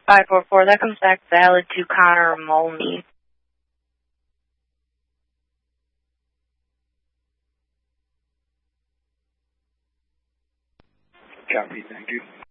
544, that comes back valid to Connor Mulney. Copy, thank you.